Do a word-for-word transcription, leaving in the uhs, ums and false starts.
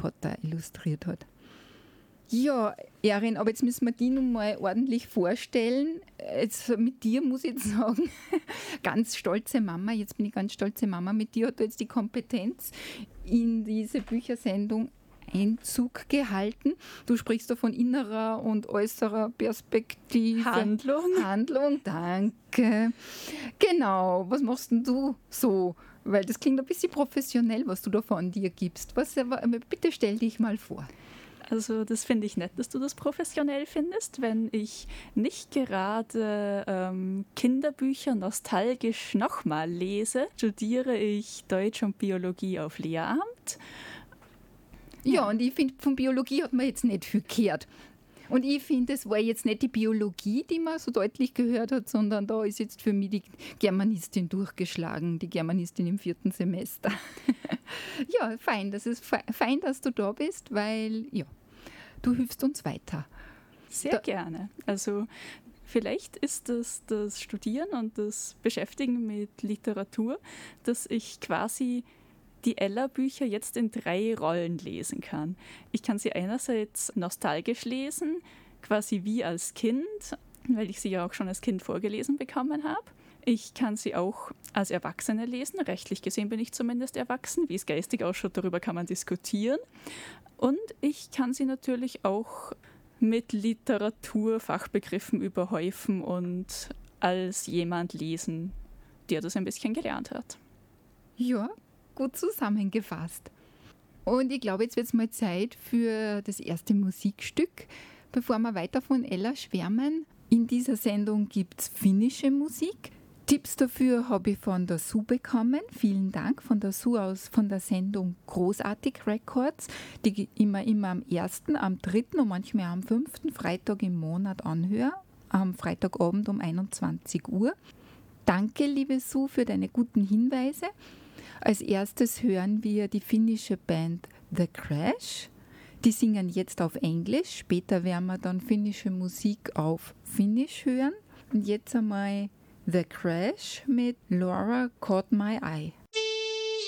Potter illustriert hat. Ja, Erin, aber jetzt müssen wir die nun mal ordentlich vorstellen. Jetzt mit dir muss ich jetzt sagen, ganz stolze Mama, jetzt bin ich ganz stolze Mama, mit dir hat jetzt die Kompetenz in diese Büchersendung Einzug gehalten. Du sprichst da von innerer und äußerer Perspektive. Handlung. Handlung, danke. Genau, was machst denn du so? Weil das klingt ein bisschen professionell, was du da von dir gibst. Was, bitte stell dich mal vor. Also das finde ich nett, dass du das professionell findest. Wenn ich nicht gerade ähm, Kinderbücher nostalgisch nochmal lese, studiere ich Deutsch und Biologie auf Lehramt. Ja, ja, und ich finde, von Biologie hat man jetzt nicht viel gehört. Und ich finde, es war jetzt nicht die Biologie, die man so deutlich gehört hat, sondern da ist jetzt für mich die Germanistin durchgeschlagen, die Germanistin im vierten Semester. Ja, fein, das ist fein, dass du da bist, weil ja, du hilfst uns weiter. Sehr da, gerne. Also vielleicht ist das das Studieren und das Beschäftigen mit Literatur, dass ich quasi die Ella-Bücher jetzt in drei Rollen lesen kann. Ich kann sie einerseits nostalgisch lesen, quasi wie als Kind, weil ich sie ja auch schon als Kind vorgelesen bekommen habe. Ich kann sie auch als Erwachsene lesen. Rechtlich gesehen bin ich zumindest erwachsen. Wie es geistig ausschaut, darüber kann man diskutieren. Und ich kann sie natürlich auch mit Literaturfachbegriffen überhäufen und als jemand lesen, der das ein bisschen gelernt hat. Ja, gut zusammengefasst. Und ich glaube, jetzt wird es mal Zeit für das erste Musikstück, bevor wir weiter von Ella schwärmen. In dieser Sendung gibt es finnische Musik. Tipps dafür habe ich von der Sue bekommen. Vielen Dank von der Sue aus von der Sendung Großartig Records, die immer, immer am ersten, am dritten und manchmal am fünften Freitag im Monat anhöre, am Freitagabend um einundzwanzig Uhr. Danke, liebe Sue, für deine guten Hinweise. Als erstes hören wir die finnische Band The Crash. Die singen jetzt auf Englisch. Später werden wir dann finnische Musik auf Finnisch hören. Und jetzt einmal The Crash mit Laura Caught My Eye.